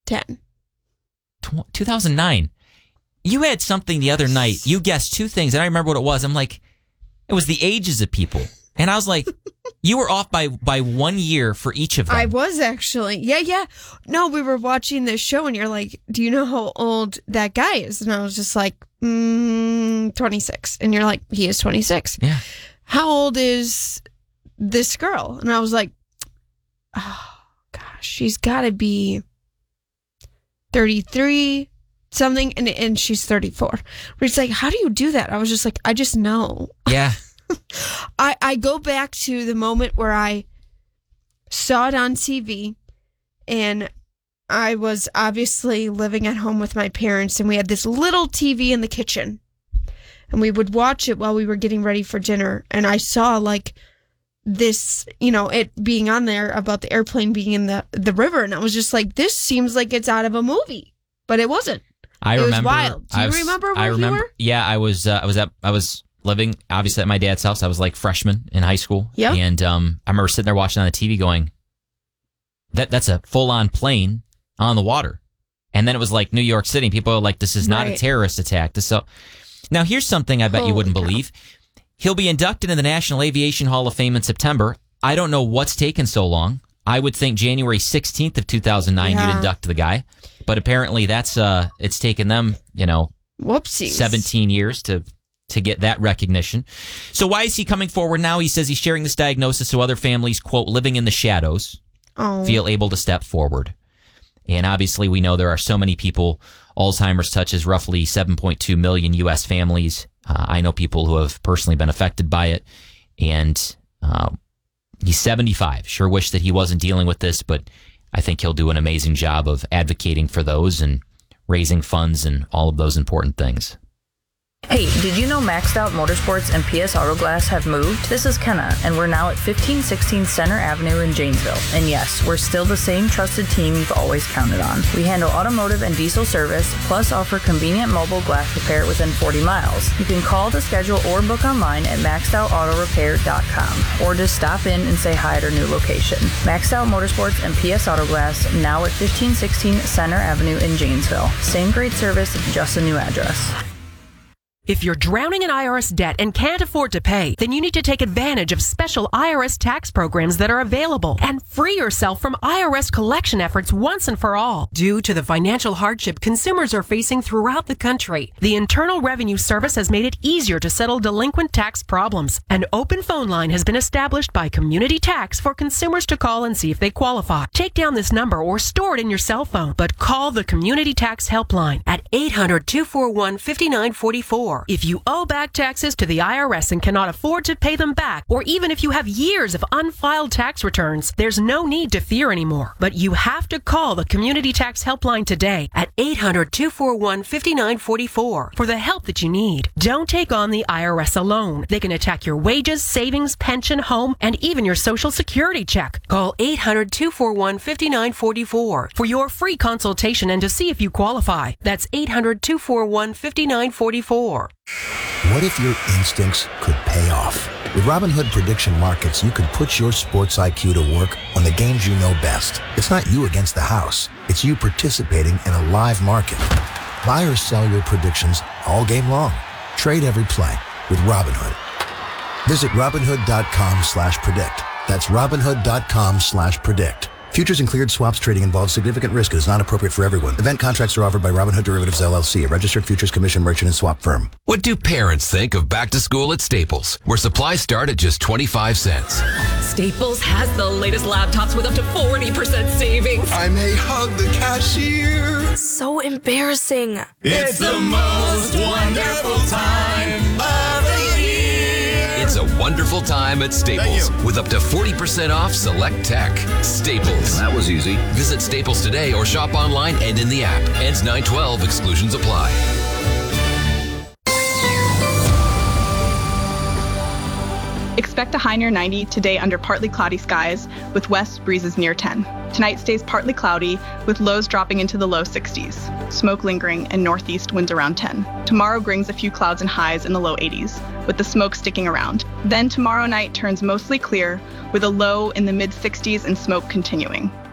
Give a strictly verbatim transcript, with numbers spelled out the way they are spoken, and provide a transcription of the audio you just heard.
ten. two thousand nine. You had something the other night. You guessed two things, and I remember what it was. I'm like, it was the ages of people. And I was like, you were off by, by one year for each of them. I was actually. Yeah, yeah. No, we were watching this show, and you're like, do you know how old that guy is? And I was just like, mm, twenty-six. And you're like, he is twenty-six. Yeah. How old is this girl? And I was like, oh, gosh, she's got to be thirty-three, something, and and she's thirty-four. But it's like, how do you do that? I was just like, I just know. Yeah. I, I go back to the moment where I saw it on T V, and I was obviously living at home with my parents, and we had this little T V in the kitchen, and we would watch it while we were getting ready for dinner. And I saw like this, you know, it being on there about the airplane being in the, the river. And I was just like, this seems like it's out of a movie, but it wasn't. I it remember. was wild. Do you I was, remember where I remember, you were? Yeah, I was, uh, I was at, I was living obviously at my dad's house. I was like freshman in high school. Yeah. And, um, I remember sitting there watching on the T V going, that, that's a full on plane on the water. And then it was like New York City. And people are like, this is not Right. a terrorist attack. This, so now here's something I bet Holy you wouldn't cow. believe. He'll be inducted in the National Aviation Hall of Fame in September. I don't know what's taken so long. I would think January sixteenth of two thousand nine Yeah. you'd induct the guy. But apparently that's, uh, it's taken them, you know, Whoopsies. seventeen years to to get that recognition. So why is he coming forward now? He says he's sharing this diagnosis so other families, quote, living in the shadows, Oh. feel able to step forward. And obviously we know there are so many people. Alzheimer's touches roughly seven point two million U S families. Uh, I know people who have personally been affected by it. And uh, he's seventy-five. Sure wish that he wasn't dealing with this, but I think he'll do an amazing job of advocating for those and raising funds and all of those important things. Hey, did you know Maxed Out Motorsports and P S Auto Glass have moved? This is Kenna, and we're now at fifteen sixteen Center Avenue in Janesville. And yes, we're still the same trusted team you've always counted on. We handle automotive and diesel service, plus offer convenient mobile glass repair within forty miles. You can call to schedule or book online at maxed out auto repair dot com, or just stop in and say hi at our new location. Maxed Out Motorsports and P S Auto Glass, now at fifteen sixteen Center Avenue in Janesville. Same great service, just a new address. If you're drowning in I R S debt and can't afford to pay, then you need to take advantage of special I R S tax programs that are available and free yourself from I R S collection efforts once and for all. Due to the financial hardship consumers are facing throughout the country, the Internal Revenue Service has made it easier to settle delinquent tax problems. An open phone line has been established by Community Tax for consumers to call and see if they qualify. Take down this number or store it in your cell phone, but call the Community Tax Helpline at eight hundred, two four one, five nine four four. If you owe back taxes to the I R S and cannot afford to pay them back, or even if you have years of unfiled tax returns, there's no need to fear anymore. But you have to call the Community Tax Helpline today at eight hundred, two four one, five nine four four for the help that you need. Don't take on the I R S alone. They can attack your wages, savings, pension, home, and even your Social Security check. Call eight hundred, two four one, five nine four four for your free consultation and to see if you qualify. That's eight hundred, two four one, five nine four four. What if your instincts could pay off? With Robinhood Prediction Markets, you could put your sports I Q to work on the games you know best. It's not you against the house. It's you participating in a live market. Buy or sell your predictions all game long. Trade every play with Robinhood. Visit Robinhood.com slash predict. That's Robinhood.com slash predict. Futures and cleared swaps trading involves significant risk and is not appropriate for everyone. Event contracts are offered by Robinhood Derivatives, L L C, a registered futures commission merchant and swap firm. What do parents think of back to school at Staples, where supplies start at just twenty-five cents? Staples has the latest laptops with up to forty percent savings. I may hug the cashier. So embarrassing. It's the most wonderful time of the year. It's a wonderful time at Staples with up to forty percent off select tech. Staples. That was easy. Visit Staples today or shop online and in the app. Ends nine twelve. Exclusions apply. Expect a high near ninety today under partly cloudy skies with west breezes near ten. Tonight stays partly cloudy with lows dropping into the low sixties. Smoke lingering and northeast winds around ten. Tomorrow brings a few clouds and highs in the low eighties with the smoke sticking around. Then tomorrow night turns mostly clear with a low in the mid sixties and smoke continuing.